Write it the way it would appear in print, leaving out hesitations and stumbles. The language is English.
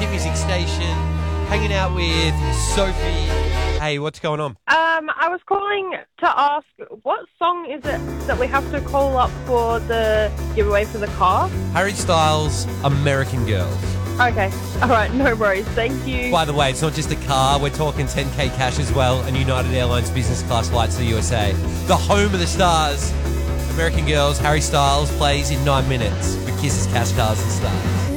music station, hanging out with Sophie. Hey, what's going on? I was calling to ask, what song is it that we have to call up for the giveaway for the car? Harry Styles, American Girls. Okay, all right, no worries. Thank you. By the way, it's not just a car. We're talking 10K cash as well, and United Airlines business class flights to the USA. The home of the stars. American Girls, Harry Styles plays in 9 minutes with Kisses, Cash Cars and Stars.